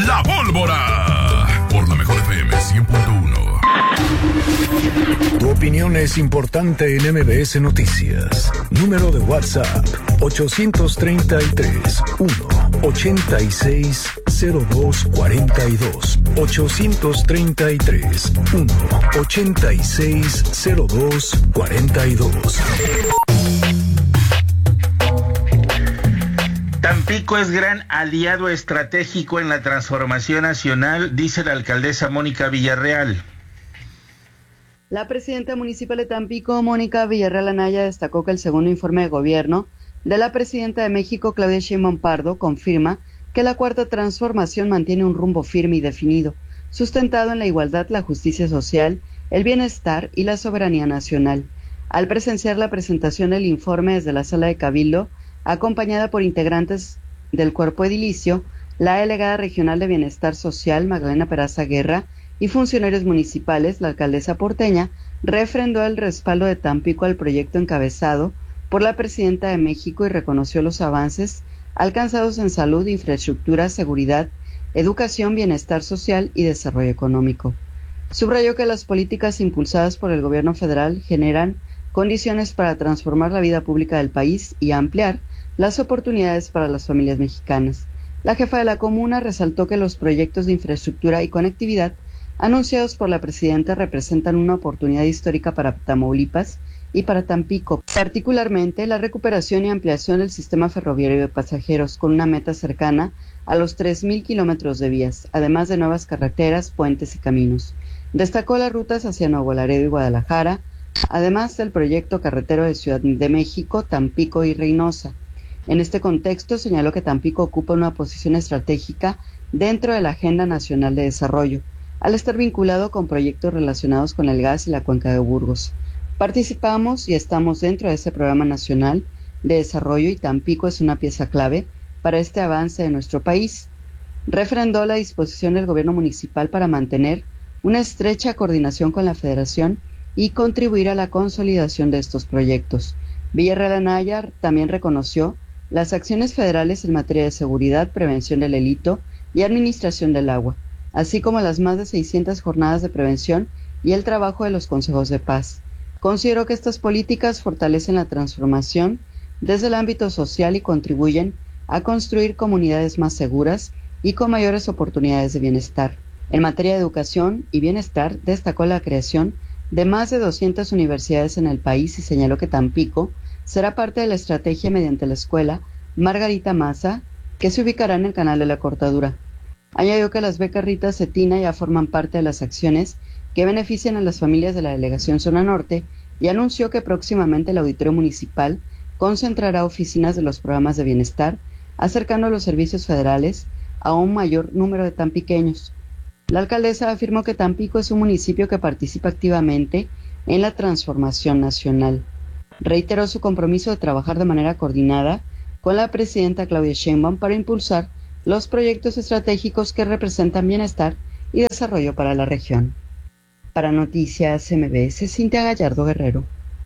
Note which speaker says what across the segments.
Speaker 1: La Pólvora por la Mejor FM 100.1. Tu opinión es importante en MBS Noticias. Número de WhatsApp 833-186-0242. 833-186-0242.
Speaker 2: Tampico es gran aliado estratégico en la transformación nacional, dice la alcaldesa Mónica Villarreal.
Speaker 3: La presidenta municipal de Tampico, Mónica Villarreal Anaya, destacó que el segundo informe de gobierno de la presidenta de México, Claudia Sheinbaum Pardo, confirma que la cuarta transformación mantiene un rumbo firme y definido, sustentado en la igualdad, la justicia social, el bienestar y la soberanía nacional. Al presenciar la presentación del informe desde la sala de Cabildo, acompañada por integrantes del cuerpo edilicio, la delegada regional de Bienestar Social, Magdalena Peraza Guerra, y funcionarios municipales, la alcaldesa porteña refrendó el respaldo de Tampico al proyecto encabezado por la presidenta de México y reconoció los avances alcanzados en salud, infraestructura, seguridad, educación, bienestar social y desarrollo económico. Subrayó que las políticas impulsadas por el gobierno federal generan condiciones para transformar la vida pública del país y ampliar las oportunidades para las familias mexicanas. La jefa de la comuna resaltó que los proyectos de infraestructura y conectividad anunciados por la presidenta representan una oportunidad histórica para Tamaulipas y para Tampico, particularmente la recuperación y ampliación del sistema ferroviario de pasajeros con una meta cercana a los 3,000 kilómetros de vías, además de nuevas carreteras, puentes y caminos. Destacó las rutas hacia Nuevo Laredo y Guadalajara, además del proyecto carretero de Ciudad de México, Tampico y Reynosa. En este contexto señaló que Tampico ocupa una posición estratégica dentro de la Agenda Nacional de Desarrollo, al estar vinculado con proyectos relacionados con el gas y la cuenca de Burgos. Participamos y estamos dentro de ese programa nacional de desarrollo y Tampico es una pieza clave para este avance de nuestro país. Refrendó la disposición del gobierno municipal para mantener una estrecha coordinación con la Federación y contribuir a la consolidación de estos proyectos. Villarreal Anaya también reconoció las acciones federales en materia de seguridad, prevención del delito y administración del agua, así como las más de 600 jornadas de prevención y el trabajo de los consejos de paz. Considero que estas políticas fortalecen la transformación desde el ámbito social y contribuyen a construir comunidades más seguras y con mayores oportunidades de bienestar. En materia de educación y bienestar, destacó la creación de más de 200 universidades en el país y señaló que Tampico será parte de la estrategia mediante la escuela Margarita Maza, que se ubicará en el Canal de la Cortadura. Añadió que las becas Rita Cetina ya forman parte de las acciones que benefician a las familias de la delegación Zona Norte y anunció que próximamente el auditorio municipal concentrará oficinas de los programas de bienestar, acercando los servicios federales a un mayor número de tampiqueños. La alcaldesa afirmó que Tampico es un municipio que participa activamente en la transformación nacional. Reiteró su compromiso de trabajar de manera coordinada con la presidenta Claudia Sheinbaum para impulsar los proyectos estratégicos que representan bienestar y desarrollo para la región. Para Noticias MBS, Cintia Gallardo Guerrero.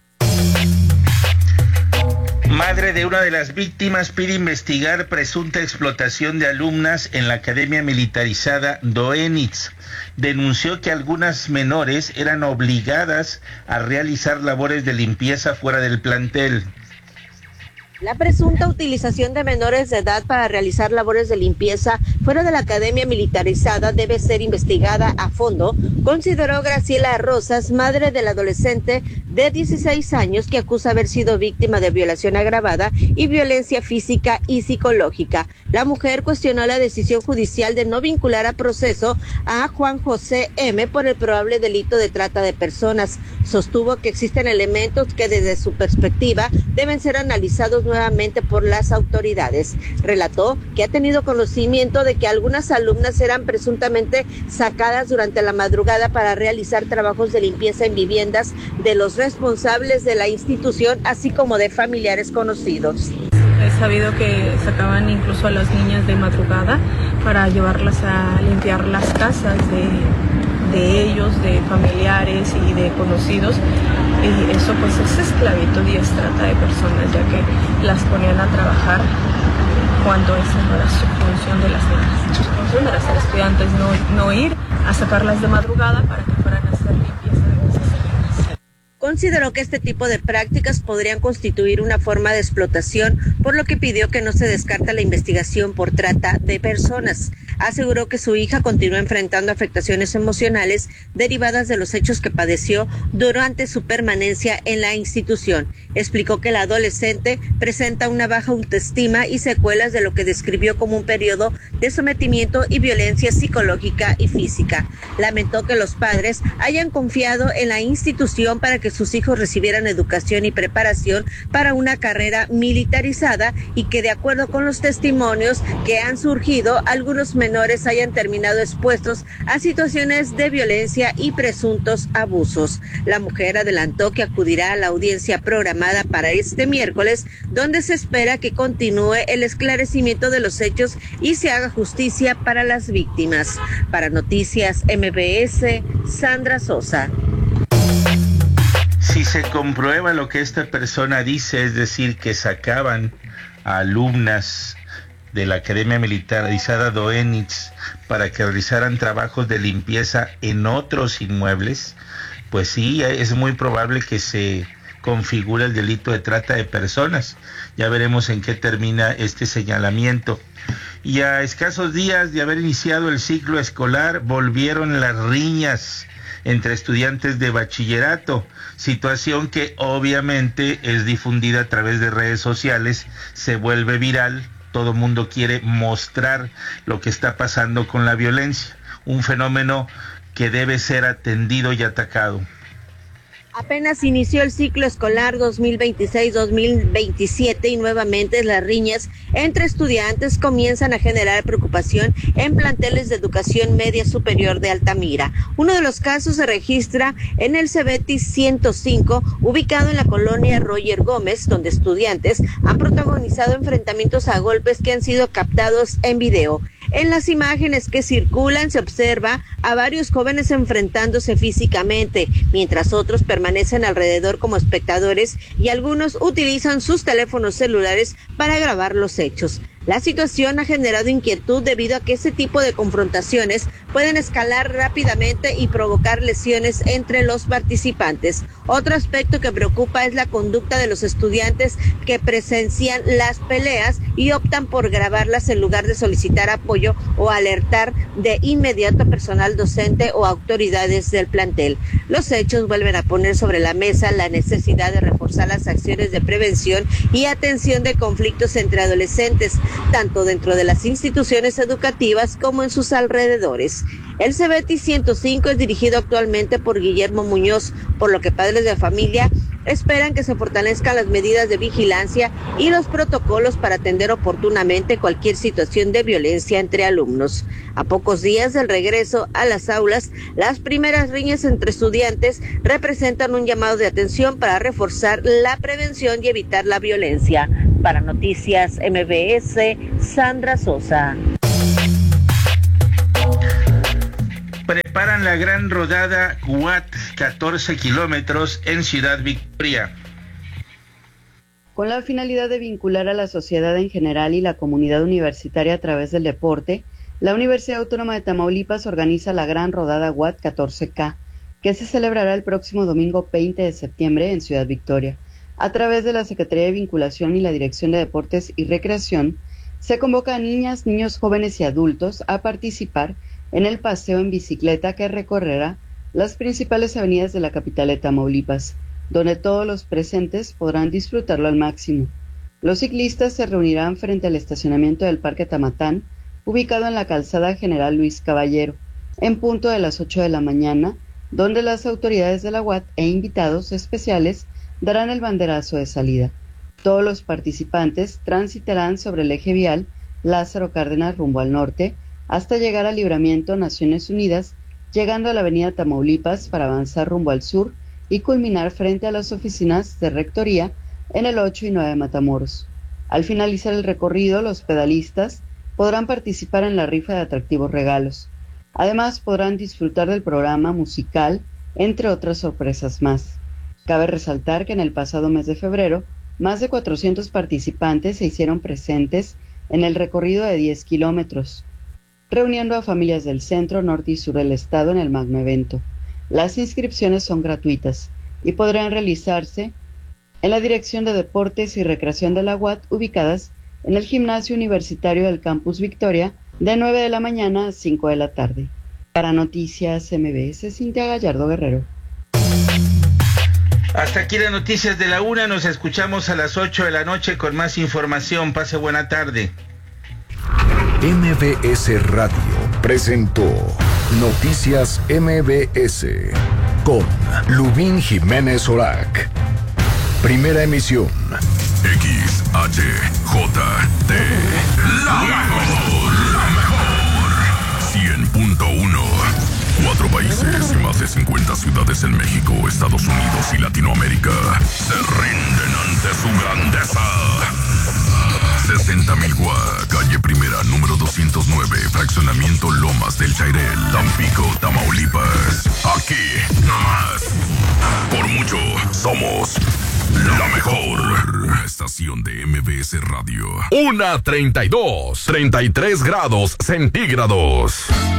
Speaker 2: Madre de una de las víctimas pide investigar presunta explotación de alumnas en la Academia Militarizada Doenitz. Denunció que algunas menores eran obligadas a realizar labores de limpieza fuera del plantel.
Speaker 4: La presunta utilización de menores de edad para realizar labores de limpieza fuera de la Academia Militarizada debe ser investigada a fondo, consideró Graciela Rosas, madre del adolescente de 16 años que acusa haber sido víctima de violación agravada y violencia física y psicológica. La mujer cuestionó la decisión judicial de no vincular a proceso a Juan José M. por el probable delito de trata de personas. Sostuvo que existen elementos que desde su perspectiva deben ser analizados nuevamente por las autoridades. Relató que ha tenido conocimiento de que algunas alumnas eran presuntamente sacadas durante la madrugada para realizar trabajos de limpieza en viviendas de los responsables de la institución, así como de familiares conocidos.
Speaker 5: He sabido que sacaban incluso a las niñas de madrugada para llevarlas a limpiar las casas de ellos, de familiares y de conocidos. Y eso pues es esclavitud y es trata de personas, ya que las ponían a trabajar cuando esa no era su función de las niñas. Su función era ser estudiantes, no ir a sacarlas de madrugada para que fueran a hacer limpieza de cosas ajenas.
Speaker 4: Consideró que este tipo de prácticas podrían constituir una forma de explotación, por lo que pidió que no se descarta la investigación por trata de personas. Aseguró que su hija continúa enfrentando afectaciones emocionales derivadas de los hechos que padeció durante su permanencia en la institución. Explicó que la adolescente presenta una baja autoestima y secuelas de lo que describió como un periodo de sometimiento y violencia psicológica y física. Lamentó que los padres hayan confiado en la institución para que sus hijos recibieran educación y preparación para una carrera militarizada y que, de acuerdo con los testimonios que han surgido, algunos menores hayan terminado expuestos a situaciones de violencia y presuntos abusos. La mujer adelantó que acudirá a la audiencia programada para este miércoles, donde se espera que continúe el esclarecimiento de los hechos y se haga justicia para las víctimas. Para Noticias MBS, Sandra Sosa.
Speaker 2: Si se comprueba lo que esta persona dice, es decir, que sacaban a alumnas de la Academia Militarizada Doenitz para que realizaran trabajos de limpieza en otros inmuebles, pues sí, es muy probable que se configure el delito de trata de personas. Ya veremos en qué termina este señalamiento. Y a escasos días de haber iniciado el ciclo escolar, volvieron las riñas entre estudiantes de bachillerato, situación que obviamente es difundida a través de redes sociales, se vuelve viral, todo mundo quiere mostrar lo que está pasando con la violencia, un fenómeno que debe ser atendido y atacado.
Speaker 4: Apenas inició el ciclo escolar 2026-2027 y nuevamente las riñas entre estudiantes comienzan a generar preocupación en planteles de educación media superior de Altamira. Uno de los casos se registra en el Cebetis 105, ubicado en la colonia Roger Gómez, donde estudiantes han protagonizado enfrentamientos a golpes que han sido captados en video. En las imágenes que circulan se observa a varios jóvenes enfrentándose físicamente, mientras otros permanecen alrededor como espectadores y algunos utilizan sus teléfonos celulares para grabar los hechos. La situación ha generado inquietud debido a que este tipo de confrontaciones pueden escalar rápidamente y provocar lesiones entre los participantes. Otro aspecto que preocupa es la conducta de los estudiantes que presencian las peleas y optan por grabarlas en lugar de solicitar apoyo o alertar de inmediato a personal docente o autoridades del plantel. Los hechos vuelven a poner sobre la mesa la necesidad de reforzar las acciones de prevención y atención de conflictos entre adolescentes, tanto dentro de las instituciones educativas como en sus alrededores. El Cebetis 105 es dirigido actualmente por Guillermo Muñoz, por lo que padres de familia esperan que se fortalezcan las medidas de vigilancia y los protocolos para atender oportunamente cualquier situación de violencia entre alumnos. A pocos días del regreso a las aulas, las primeras riñas entre estudiantes representan un llamado de atención para reforzar la prevención y evitar la violencia. Para Noticias MBS, Sandra Sosa.
Speaker 2: Preparan la gran rodada Watt 14 kilómetros en Ciudad Victoria.
Speaker 3: Con la finalidad de vincular a la sociedad en general y la comunidad universitaria a través del deporte, la Universidad Autónoma de Tamaulipas organiza la gran rodada Watt 14K, que se celebrará el próximo domingo 20 de septiembre en Ciudad Victoria. A través de la Secretaría de Vinculación y la Dirección de Deportes y Recreación, se convoca a niñas, niños, jóvenes y adultos a participar en el paseo en bicicleta que recorrerá las principales avenidas de la capital de Tamaulipas, donde todos los presentes podrán disfrutarlo al máximo. Los ciclistas se reunirán frente al estacionamiento del Parque Tamatán, ubicado en la calzada General Luis Caballero, en punto de las 8 de la mañana, donde las autoridades de la UAT e invitados especiales darán el banderazo de salida. Todos los participantes transitarán sobre el eje vial Lázaro Cárdenas rumbo al norte, hasta llegar al Libramiento Naciones Unidas, llegando a la avenida Tamaulipas para avanzar rumbo al sur y culminar frente a las oficinas de Rectoría en el 8 y 9 de Matamoros. Al finalizar el recorrido, los pedalistas podrán participar en la rifa de atractivos regalos. Además, podrán disfrutar del programa musical, entre otras sorpresas más. Cabe resaltar que en el pasado mes de febrero, más de 400 participantes se hicieron presentes en el recorrido de 10 kilómetros, reuniendo a familias del centro, norte y sur del estado en el magno evento. Las inscripciones son gratuitas y podrán realizarse en la Dirección de Deportes y Recreación de la UAT, ubicadas en el Gimnasio Universitario del Campus Victoria, de 9 de la mañana a 5 de la tarde. Para Noticias MBS, Cintia Gallardo Guerrero.
Speaker 2: Hasta aquí las noticias de la 1. Nos escuchamos a las 8 de la noche con más información. Pase buena tarde.
Speaker 1: MBS Radio presentó Noticias MBS con Lubín Jiménez Orac. Primera emisión. XHJT. La mejor. 100.1. 4 países y más de 50 ciudades en México, Estados Unidos y Latinoamérica se rinden ante su grandeza. 60,000 Guac, calle Primera, número 209, fraccionamiento Lomas del Chairel, Tampico, Tamaulipas. Aquí, nomás. Por mucho, somos la mejor estación de MBS Radio. 1:32, 33 grados centígrados.